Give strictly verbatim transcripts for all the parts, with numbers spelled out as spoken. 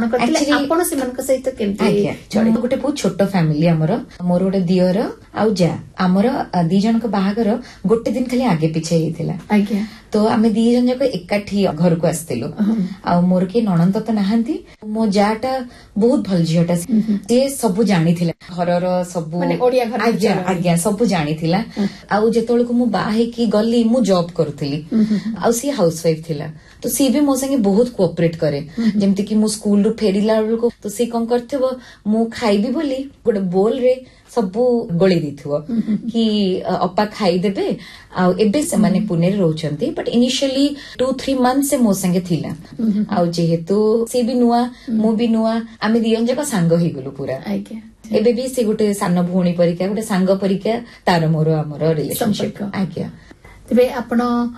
ग्रहण करथिले आपण सेमनक सहित केमती चले गोटे बहुत छोट फैमिली हमर मोर गोटे दियर आउ जा हमर दी जनक बाहागर गोटे दिन खाली आगे पीछे हेतिला आज्ञा तो आमे दी जन जाक एकाठी घर को आस्तिलु आ मोर के नणंद तो नाहंती मो जाटा बहुत भल झियोटा से सब जानी थिला घरर सब माने ओडिया घर आज्ञा आज्ञा सब जानी थिला आ जेतोल को मु बाहे की गली मु जॉब करथली आ सी हाउसवाइफ थिला तो सी भी मो संगे बहुत कोऑपरेट करे जेमति कि मु स्कूल रु फेरिला को तो सी कोन करथबो मु खाइबी बोली गोटे बोल रे सबू गोली दिथुव कि अपा खाई देबे आ एबे से माने पुणे रे रहउचंती but initially to three month से मो संगे थिला आ जेहेतु से भी नुआ मु भी नुआ आमे दियन जका सांग ही गलु पूरा आज्ञा एबे भी से गोटे सान भूणी परिका गोटे सांग परिका तार मोर हमर रिलेशनशिप आज्ञा तबे आपण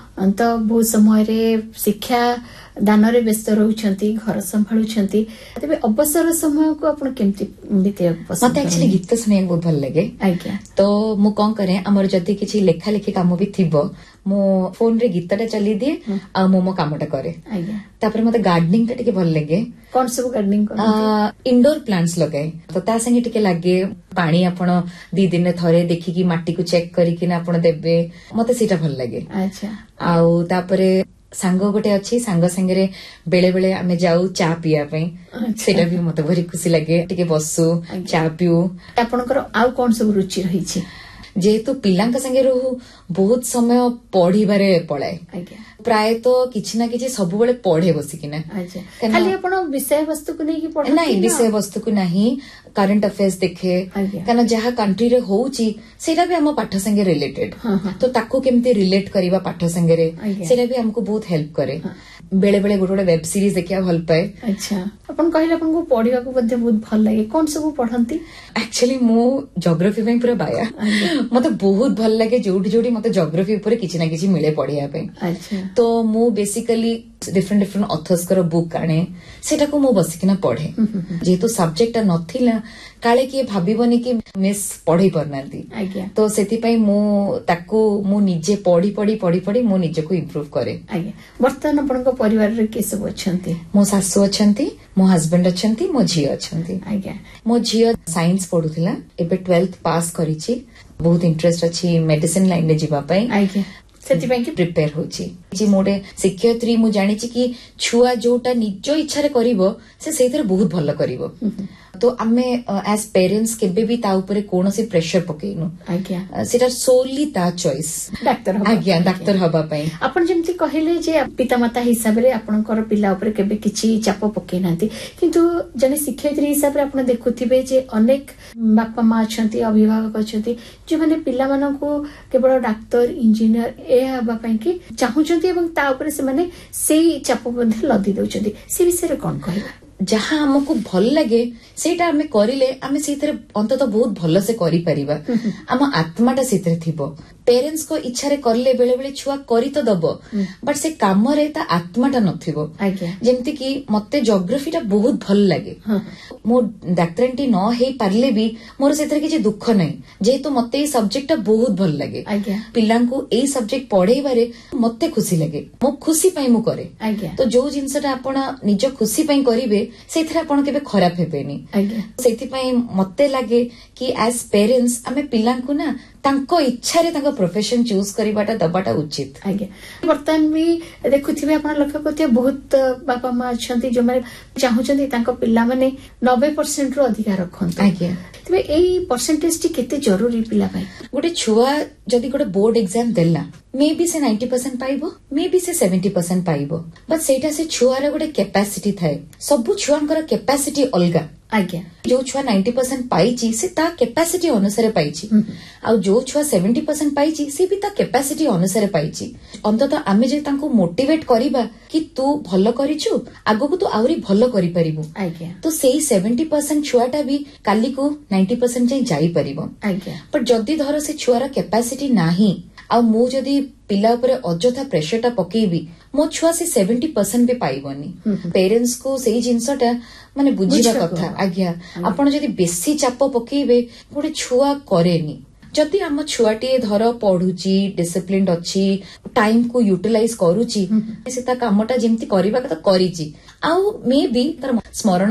तो बहुत समय रे शिक्षा दान रे व्यस्त रहउछंती घर संभाळुछंती तबे अवसर समय को आपण केमती बिते पसंद मते एक्चुअली गीत सुने बहुत भल लागे आज्ञा तो मु कोन करे हमर जति किछि लेखा लेखि काम भी थिबो मो फोन रे गीतटा चली दिए आ मो मो कामटा करे आज्ञा तापर मते गार्डनिंग टा टिके भल लागे कोन सब गार्डनिंग करते इंडोर प्लांट्स लगाए तो ता संगे टिके लागे पानी आपण दी दिन थरे देखि कि माटी को चेक करी कि ना आपण देबे मते सीटा भल लागे अच्छा आउ तापरे सांग गोटे अच्छी सांग संगे बेले बेले आमे जाऊ चा पिया पई सेटा भी मते भरी खुशी लागे टिके बसु चा पिउ आपनकर आउ कोन सब रुचि रही छी जेहेतु पिलांका संगे रहू बहुत समय पढ़िबारे पळाए प्राय तो किछि ना किछि सब बेले पढ़े बसिकिना खाली आपण विषय वस्तु को नै कि पढ़े नाही विषय वस्तु को नाही करंट अफेयर्स देखे काना जहा कंट्री रे होउची सेटा भी हम पाठ संगे रिलेटेड तो ताको केमते रिलेट करिवा पाठ संगे रे सेटा भी हमको बहुत हेल्प करे बेले बेले गोटे गोटे वेब सीरीज देखिया भल पाए अच्छा आपण कहले आपण को पढिबा को मध्ये बहुत भल लागे कोन सब पढंती एक्चुअली मो ज्योग्राफी में पूरा बाया मते बहुत भल लागे जोडी जोडी मते ज्योग्राफी ऊपर किछि ना किछि मिले पढिया पे अच्छा तो मो बेसिकली डिफरेंट डिफरेंट ऑथर्स कर बुक आने सेटा को मो बसिकिना पढे जेहेतु सब्जेक्ट नथिला काले किए भाबिबनी कि मिस पढ़ी परनांती तो सेति पई मो ताको मो निजे पढ़ी पढ़ी पढ़ी पढ़ी मो निजे को इंप्रूव करे वर्तमान आपन को परिवार रे के सब अछंती मो सासु अछंती मो हस्बैंड अछंती मो झियो अछंती आज्ञा मो झियो साइंस पढुथिला एबे ट्वेल्थ पास करिछि बहुत इंटरेस्ट अछि मेडिसिन लाइन रे जिबा पई आज्ञा सेति पई कि प्रिपेयर होछि जे मोडे शिक्षयत्री मु जानि छि कि छुआ जोटा निज इच्छा रे करिवो से सेतिर बहुत भलो करिवो तो आमे एज पेरेंट्स केबे भी ता ऊपर कोनोसी प्रेशर पकेइनु आज्ञा सेटा सोली ता चॉइस डाक्टर हबा आज्ञा डाक्टर हबा पई आपण जेमति कहिले जे पितामाता हिसाब रे आपनकर पिला ऊपर केबे किछि चाप पकेइ नांती किंतु जने शिक्षयत्री हिसाब रे आपण देखुथिबे जे अनेक बापा मां अछंती अभिभावक अछंती जे माने पिला मानको केवल डाक्टर इंजीनियर ए हबा पई कि चाहुचंती एवं ता ऊपर से माने सेही चाप मध्ये लदी दउचंती से विषय रे कोन कहबा जहाँ हमको भल लगे सेटा आमे करिले आमे सेतिर अंतत बहुत भल से करि परिबा आम आत्माटा सेतिर थिबो पेरेंट्स को इच्छा रे करले बेले बेले छुआ करी तो दबो बट से काम रे ता आत्माटा नथिबो जेमति कि मते ज्योग्राफीटा बहुत भल लागे मो डाक्टरंटी न हे पारले भी मोर सेतिर किछि दुख नै जेहेतु मते ई सब्जेक्टटा बहुत भल लागे पिलांको एई सब्जेक्ट पढेबारे मते खुशी लागे मो खुशी पई मु करे तो जो जिंसटा आपण निज खुशी पई करिवे सेथिरा आपण केबे खराब हेबेनी सेथि पई मते लागे कि एज पेरेंट्स आमे पिलांको ना तांको इच्छा रे तांको प्रोफेशन चूज करिबाटा दबाटा उचित आगे वर्तमान भी देखुथिबे आपण लक्ष्य करथिबे बहुत बापा मां अछंती जो माने चाहुचंती तांको पिल्ला माने नब्बे परसेंट रो अधिकार रखंतु आगे तबे एई परसेंटेज टी केते जरूरी पिला भाई गोटे छुआ जदी गोटे बोर्ड एग्जाम देला मे बी से नाइंटी परसेंट पाइबो मे बी से सेवेंटी परसेंट पाइबो बट सेटा से छुआर गोटे कैपेसिटी थाए सब छुआंकर कैपेसिटी अलगा आज्ञा जो छुआ नाइंटी परसेंट पाइची से ता कैपेसिटी अनुसार पाइची आ जो छुआ सेवेंटी परसेंट पाइची से भी ता कैपेसिटी अनुसार पाइची अंतत आमे जे तांको मोटिवेट करिबा कि तू भलो करिछु आगो को तू आउरी भलो करि परिबो आज्ञा तो सेही सेवेंटी परसेंट छुआटा भी काली को नाइंटी परसेंट जाई जाई परिबो आज्ञा पर जदी धर से छुआरा कैपेसिटी नाही आ मु जदी पिला ऊपर अजथा प्रेशरटा पकेबी मो छुआ से सेवेंटी परसेंट भी पाइबनी पेरेंट्स को सेही जिंसटा माने बुझिबा कथा आज्ञा आपण जदी बेसी चाप पकेबे गोटे छुआ करेनी जदि आम छुआटी धर पढ़ुची डिसिप्लिन अच्छी टाइम को यूटिलाइज करूची से ता कामटा जेमती करबा कथा करिची आउ मे बी तार स्मरण